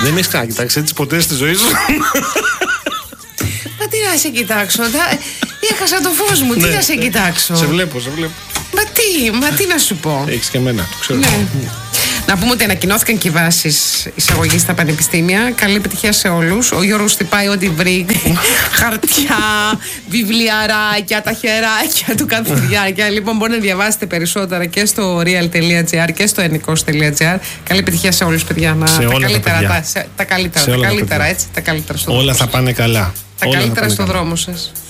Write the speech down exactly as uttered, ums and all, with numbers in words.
Δεν με έχεις ξανακοιτάξει έτσι ποτέ στη ζωή σου? Μα τι να σε κοιτάξω, έχασα το φως μου, τι να σε κοιτάξω. Σε βλέπω, σε βλέπω. Μα τι, μα τι να σου πω. Έχεις και εμένα, το ξέρω. Ναι. Να πούμε ότι ανακοινώθηκαν και οι βάσεις εισαγωγής στα πανεπιστήμια. Καλή επιτυχία σε όλους. Ο Γιώργος χτυπάει ό,τι βρει. Χαρτιά, βιβλιαράκια, τα χεράκια του καθηγητιάκια. Λοιπόν, μπορείτε να διαβάσετε περισσότερα και στο real τελεία gr και στο ενικός τελεία gr. Καλή επιτυχία σε όλους, παιδιά. Να, σε τα, όλα καλύτερα, τα, τα, σε, τα καλύτερα, τα καλύτερα, έτσι, τα καλύτερα στο όλα θα πάνε καλά. Τα όλα καλύτερα στον καλά. δρόμο σας.